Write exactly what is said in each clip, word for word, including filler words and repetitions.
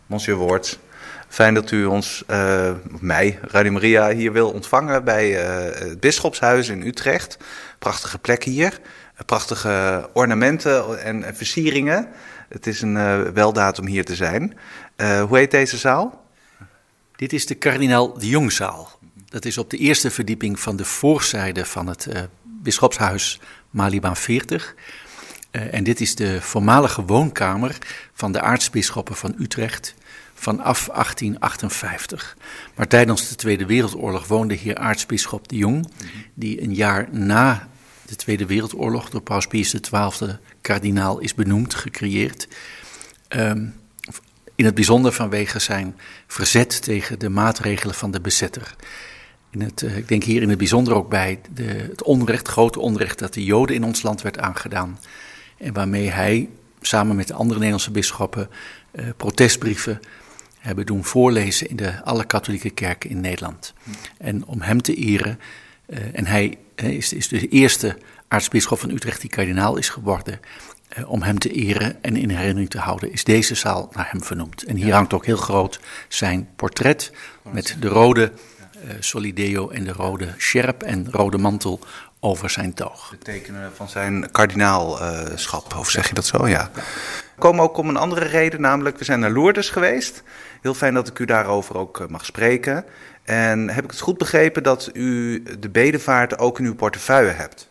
Monsieur Woorts, fijn dat u ons, uh, mij, Radio Maria, hier wil ontvangen bij uh, het Bisschopshuis in Utrecht. Prachtige plek hier, prachtige ornamenten en, en versieringen. Het is een uh, weldaad om hier te zijn. Uh, hoe heet deze zaal? Dit is de Kardinaal de Jongzaal. Dat is op de eerste verdieping van de voorzijde van het uh, Bisschopshuis Malibaan veertig. Uh, en dit is de voormalige woonkamer van de aartsbisschoppen van Utrecht vanaf achttien achtenvijftig. Maar tijdens de Tweede Wereldoorlog woonde hier aartsbisschop de Jong, die een jaar na de Tweede Wereldoorlog door Paus Pius de twaalfde kardinaal is benoemd, gecreëerd. Um, in het bijzonder vanwege zijn verzet tegen de maatregelen van de bezetter. In het, uh, ik denk hier in het bijzonder ook bij de, het onrecht, grote onrecht dat de Joden in ons land werd aangedaan. En waarmee hij samen met de andere Nederlandse bisschoppen uh, protestbrieven hebben doen voorlezen in de alle katholieke kerken in Nederland. En om hem te eren, uh, en hij uh, is, is de eerste aartsbisschop van Utrecht die kardinaal is geworden. Uh, om hem te eren en in herinnering te houden, is deze zaal naar hem vernoemd. En hier ja. hangt ook heel groot zijn portret met de rode uh, solideo en de rode sjerp en rode mantel over zijn toog. Het tekenen van zijn kardinaalschap, uh, of zeg je dat zo? Ja. We komen ook om een andere reden, namelijk we zijn naar Lourdes geweest. Heel fijn dat ik u daarover ook mag spreken. En heb ik het goed begrepen dat u de bedevaart ook in uw portefeuille hebt?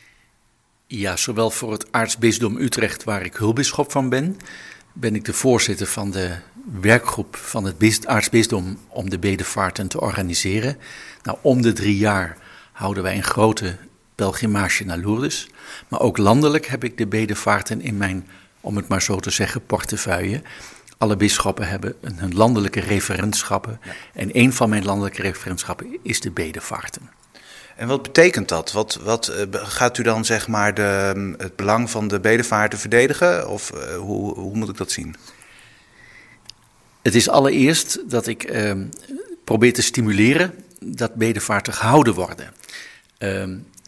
Ja, zowel voor het aartsbisdom Utrecht, waar ik hulpbisschop van ben, ben ik de voorzitter van de werkgroep van het aartsbisdom om de bedevaarten te organiseren. Nou, om de drie jaar houden wij een grote pelgrimage naar Lourdes. Maar ook landelijk heb ik de bedevaarten in mijn, om het maar zo te zeggen, portefeuille. Alle bisschoppen hebben hun landelijke referentschappen. Ja. En een van mijn landelijke referentschappen is de bedevaarten. En wat betekent dat? Wat, wat uh, gaat u dan zeg maar de, het belang van de bedevaarten verdedigen? Of uh, hoe, hoe moet ik dat zien? Het is allereerst dat ik uh, probeer te stimuleren dat bedevaarten gehouden worden. Uh,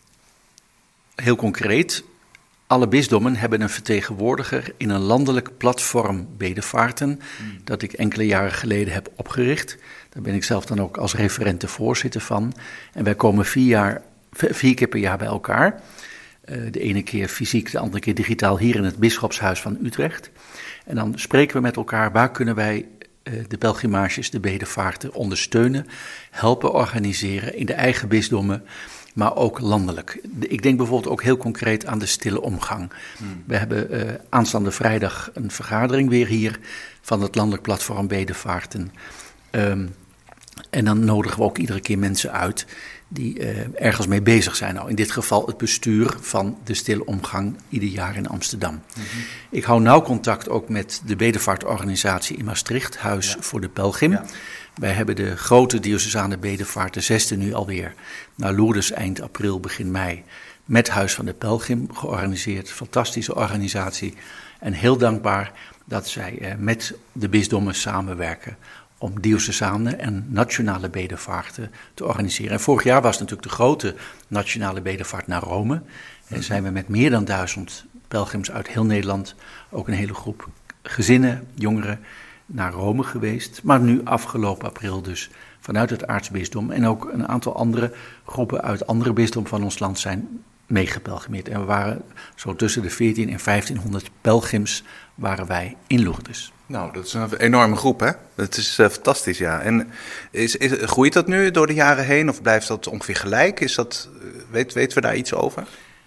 heel concreet, alle bisdommen hebben een vertegenwoordiger in een landelijk platform bedevaarten, hmm. dat ik enkele jaren geleden heb opgericht. Daar ben ik zelf dan ook als referent de voorzitter van. En wij komen vier, jaar, vier keer per jaar bij elkaar. Uh, de ene keer fysiek, de andere keer digitaal hier in het Bisschopshuis van Utrecht. En dan spreken we met elkaar, waar kunnen wij uh, de pelgrimages, de bedevaarten ondersteunen, helpen organiseren in de eigen bisdommen, maar ook landelijk. Ik denk bijvoorbeeld ook heel concreet aan de stille omgang. Hmm. We hebben uh, aanstaande vrijdag een vergadering weer hier van het landelijk platform bedevaarten. Um, en dan nodigen we ook iedere keer mensen uit die uh, ergens mee bezig zijn. Nou, in dit geval het bestuur van de stille omgang ieder jaar in Amsterdam. Mm-hmm. Ik hou nauw contact ook met de bedevaartorganisatie in Maastricht, Huis ja. voor de Pelgrim. Ja. Wij hebben de grote diocesane bedevaart, de zesde nu alweer, naar Lourdes eind april, begin mei, met Huis van de Pelgrim georganiseerd. Fantastische organisatie en heel dankbaar dat zij uh, met de bisdommen samenwerken om diocesane en nationale bedevaarten te organiseren. En vorig jaar was natuurlijk de grote nationale bedevaart naar Rome. En zijn we met meer dan duizend pelgrims uit heel Nederland, ook een hele groep gezinnen, jongeren, naar Rome geweest. Maar nu afgelopen april dus vanuit het aartsbisdom. En ook een aantal andere groepen uit andere bisdommen van ons land zijn meegepelgrimeerd. En we waren zo tussen de veertien en vijftienhonderd pelgrims waren wij in Lourdes. Nou, dat is een enorme groep, hè? Dat is uh, fantastisch, ja. En is, is, groeit dat nu door de jaren heen of blijft dat ongeveer gelijk? Is dat, weet, weten we daar iets over?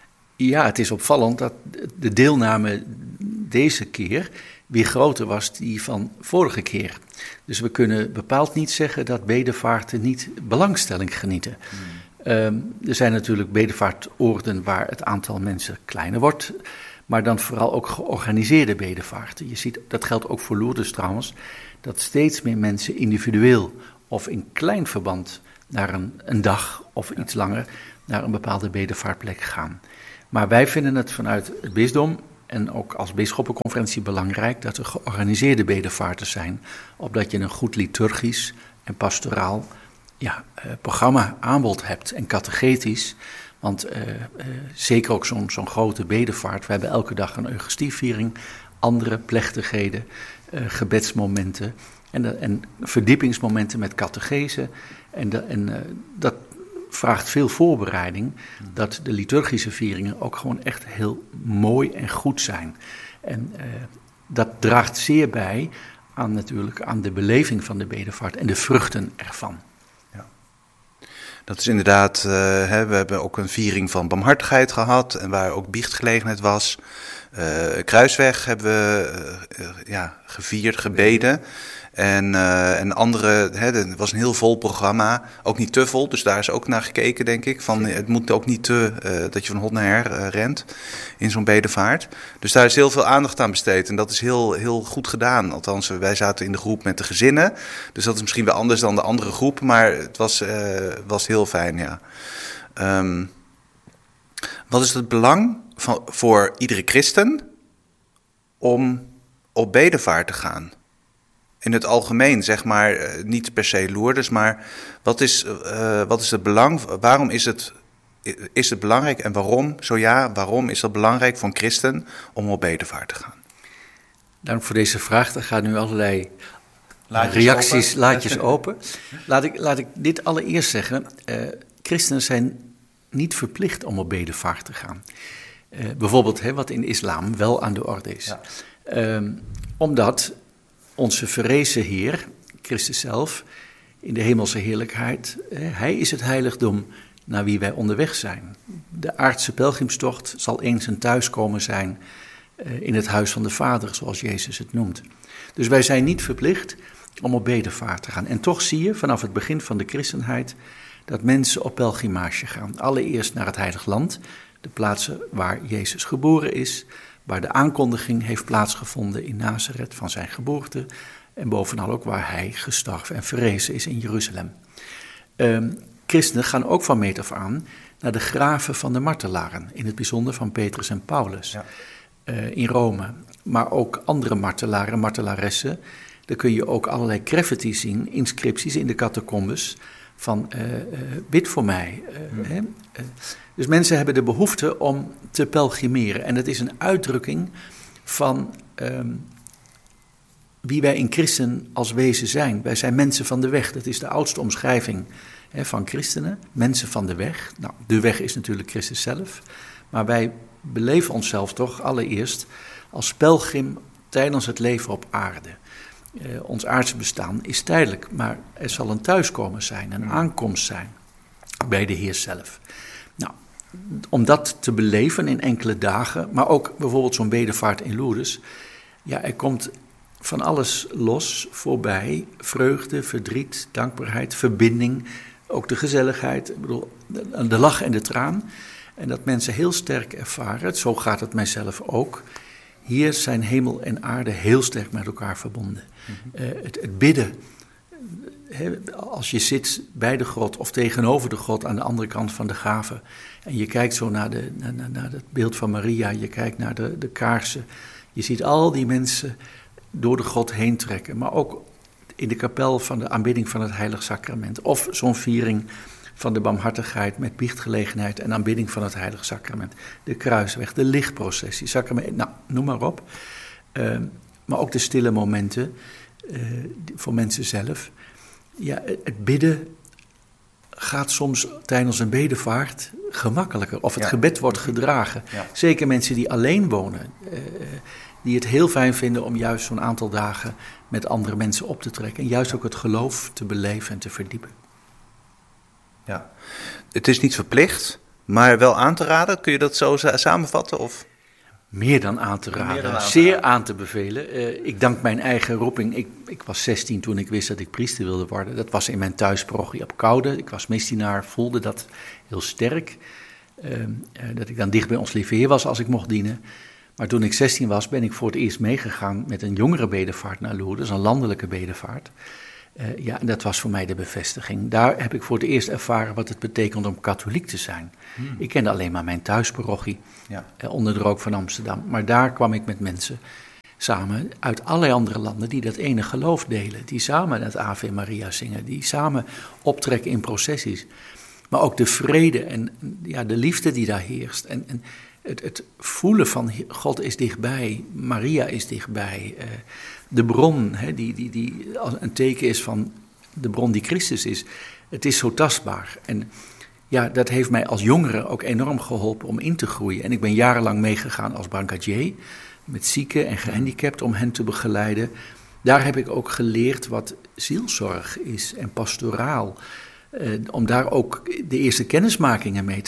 Ja, het is opvallend dat de deelname deze keer weer groter was die van vorige keer. Dus we kunnen bepaald niet zeggen dat bedevaarten niet belangstelling genieten. Hmm. Um, er zijn natuurlijk bedevaartoorden waar het aantal mensen kleiner wordt, maar dan vooral ook georganiseerde bedevaarten. Je ziet, dat geldt ook voor Lourdes trouwens, dat steeds meer mensen individueel of in klein verband naar een, een dag of iets langer naar een bepaalde bedevaartplek gaan. Maar wij vinden het vanuit het bisdom en ook als bisschoppenconferentie belangrijk dat er georganiseerde bedevaarten zijn, opdat je een goed liturgisch en pastoraal ja, uh, programma aanbod hebt en catechetisch. Want uh, uh, zeker ook zo'n, zo'n grote bedevaart, we hebben elke dag een Eucharistieviering, andere plechtigheden. uh, gebedsmomenten en, de, en verdiepingsmomenten met catechese. En, de, en uh, dat vraagt veel voorbereiding, dat de liturgische vieringen ook gewoon echt heel mooi en goed zijn. En uh, dat draagt zeer bij aan natuurlijk aan de beleving van de bedevaart en de vruchten ervan. Ja. Dat is inderdaad, uh, hè, we hebben ook een viering van barmhartigheid gehad en waar ook biechtgelegenheid was. Uh, Kruisweg hebben we uh, uh, ja, gevierd, gebeden. En, uh, en andere, hè, het was een heel vol programma, ook niet te vol, dus daar is ook naar gekeken, denk ik. Van, het moet ook niet te, uh, dat je van hot naar her uh, rent in zo'n bedevaart. Dus daar is heel veel aandacht aan besteed en dat is heel, heel goed gedaan. Althans, wij zaten in de groep met de gezinnen, dus dat is misschien wel anders dan de andere groep, maar het was, uh, was heel fijn, ja. Um, wat is het belang van, voor iedere christen om op bedevaart te gaan? In het algemeen, zeg maar, uh, niet per se Lourdes, maar wat is, uh, wat is het belang? Waarom is het, is het belangrijk en waarom, zo ja, waarom is het belangrijk voor een christen om op bedevaart te gaan? Dank voor deze vraag. Er gaan nu allerlei laatjes reacties, open. laatjes open. Laat ik, laat ik dit allereerst zeggen. Uh, christenen zijn niet verplicht om op bedevaart te gaan. Uh, bijvoorbeeld, hè, wat in de islam wel aan de orde is. Ja. Uh, omdat onze verrezen Heer, Christus zelf, in de hemelse heerlijkheid, hij is het heiligdom naar wie wij onderweg zijn. De aardse pelgrimstocht zal eens een thuiskomen zijn in het huis van de Vader, zoals Jezus het noemt. Dus wij zijn niet verplicht om op bedevaart te gaan. En toch zie je vanaf het begin van de christenheid dat mensen op pelgrimage gaan. Allereerst naar het Heilig Land, de plaatsen waar Jezus geboren is, waar de aankondiging heeft plaatsgevonden in Nazareth van zijn geboorte en bovenal ook waar hij gestorven en verrezen is in Jeruzalem. Um, christenen gaan ook van meet af aan naar de graven van de martelaren, in het bijzonder van Petrus en Paulus, ja. uh, in Rome. Maar ook andere martelaren, martelaressen. Daar kun je ook allerlei graffiti zien, inscripties in de catacombes van uh, uh, bid voor mij. Uh, hmm. hè? Uh, dus mensen hebben de behoefte om te pelgrimeren. En dat is een uitdrukking van um, wie wij in christen als wezen zijn. Wij zijn mensen van de weg. Dat is de oudste omschrijving hè, van christenen. Mensen van de weg. Nou, de weg is natuurlijk Christus zelf. Maar wij beleven onszelf toch allereerst als pelgrim tijdens het leven op aarde. Uh, ons aardse bestaan is tijdelijk, maar er zal een thuiskomen zijn, een aankomst zijn bij de Heer zelf. Nou, om dat te beleven in enkele dagen, maar ook bijvoorbeeld zo'n bedevaart in Lourdes, ja, er komt van alles los voorbij, vreugde, verdriet, dankbaarheid, verbinding, ook de gezelligheid, ik bedoel, de, de lach en de traan. En dat mensen heel sterk ervaren, zo gaat het mijzelf ook. Hier zijn hemel en aarde heel sterk met elkaar verbonden. Mm-hmm. Uh, het, het bidden, he, als je zit bij de grot of tegenover de grot aan de andere kant van de gave en je kijkt zo naar, de, naar, naar het beeld van Maria, je kijkt naar de, de kaarsen, je ziet al die mensen door de grot heen trekken, maar ook in de kapel van de aanbidding van het Heilig Sacrament of zo'n viering van de barmhartigheid met biechtgelegenheid en aanbidding van het Heilige Sacrament. De kruisweg, de lichtprocessie, sacrament, nou, noem maar op. Uh, maar ook de stille momenten uh, voor mensen zelf. Ja, het bidden gaat soms tijdens een bedevaart gemakkelijker. Of het ja. gebed wordt gedragen. Ja. Zeker mensen die alleen wonen. Uh, die het heel fijn vinden om juist zo'n aantal dagen met andere mensen op te trekken. En juist ook het geloof te beleven en te verdiepen. Ja, het is niet verplicht, maar wel aan te raden. Kun je dat zo samenvatten? Of? Meer dan aan te raden, dan aan te zeer raden. aan te bevelen. Uh, ik dank mijn eigen roeping. Ik, ik was zestien toen ik wist dat ik priester wilde worden. Dat was in mijn thuisparochie op Koude. Ik was misdienaar, voelde dat heel sterk. Uh, uh, dat ik dan dicht bij ons lieve Heer was als ik mocht dienen. Maar toen ik zestien was, ben ik voor het eerst meegegaan met een jongere bedevaart naar Lourdes, een landelijke bedevaart. Uh, ja, en dat was voor mij de bevestiging. Daar heb ik voor het eerst ervaren wat het betekent om katholiek te zijn. Hmm. Ik kende alleen maar mijn thuisparochie, ja. uh, onder de rook van Amsterdam. Maar daar kwam ik met mensen samen uit allerlei andere landen die dat ene geloof delen. Die samen het Ave Maria zingen, die samen optrekken in processies. Maar ook de vrede en ja, de liefde die daar heerst. En, en het, het voelen van God is dichtbij, Maria is dichtbij. Uh, de bron, hè, die, die, die als een teken is van de bron die Christus is. Het is zo tastbaar. En ja, dat heeft mij als jongere ook enorm geholpen om in te groeien. En ik ben jarenlang meegegaan als brancardier, met zieken en gehandicapten om hen te begeleiden. Daar heb ik ook geleerd wat zielzorg is en pastoraal. Uh, om daar ook de eerste kennismakingen mee te